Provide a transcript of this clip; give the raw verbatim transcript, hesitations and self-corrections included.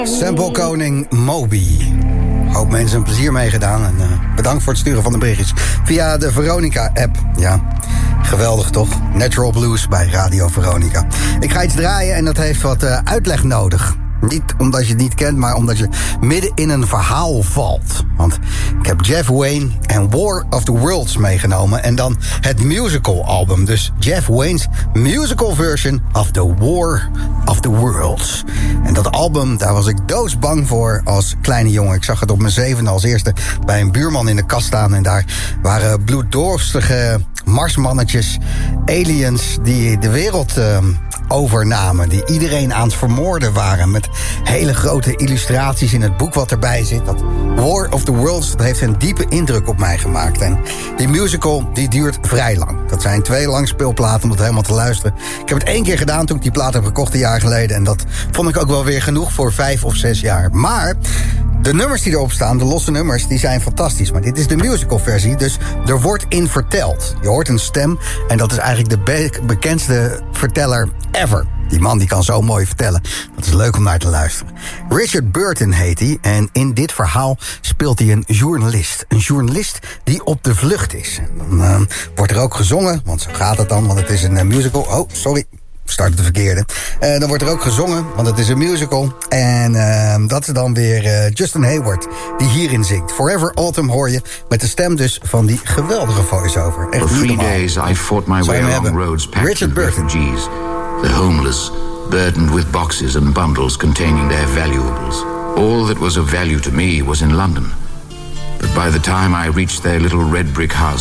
Samplekoning Moby. Hoop mensen een plezier meegedaan. En uh, bedankt voor het sturen van de berichtjes via de Veronica-app. Ja, geweldig toch? Natural Blues bij Radio Veronica. Ik ga iets draaien en dat heeft wat uh, uitleg nodig. Niet omdat je het niet kent, maar omdat je midden in een verhaal valt. Want ik heb Jeff Wayne en War of the Worlds meegenomen. En dan het musical album. Dus Jeff Wayne's musical version of The War of the Worlds. En dat album, daar was ik doodsbang voor als kleine jongen. Ik zag het op mijn zevende als eerste bij een buurman in de kast staan. En daar waren bloeddorstige marsmannetjes, aliens die de wereld uh, overnamen. Die iedereen aan het vermoorden waren. Met hele grote illustraties in het boek wat erbij zit. Dat War of the Worlds, dat heeft een diepe indruk op mij gemaakt. En die musical, die duurt vrij lang. Dat zijn twee langspeelplaten om dat helemaal te luisteren. Ik heb het één keer gedaan toen ik die plaat heb gekocht een jaar geleden. En dat vond ik ook wel weer genoeg voor vijf of zes jaar. Maar de nummers die erop staan, de losse nummers, die zijn fantastisch. Maar dit is de musicalversie, dus er wordt in verteld. Je hoort een stem en dat is eigenlijk de be- bekendste verteller ever. Die man die kan zo mooi vertellen. Dat is leuk om naar te luisteren. Richard Burton heet hij. En in dit verhaal speelt hij een journalist. Een journalist die op de vlucht is. En dan uh, wordt er ook gezongen, want zo gaat het dan, want het is een uh, musical. Oh, sorry. Start de verkeerde. Uh, dan wordt er ook gezongen, want het is een musical. En uh, dat is dan weer uh, Justin Hayward die hierin zingt. Forever Autumn hoor je met de stem dus van die geweldige voice-over. Echt For three days I fought my way along roads packed with refugees. The homeless, burdened with boxes and bundles containing their valuables. All that was of value to me was in London. But by the time I reached their little red brick house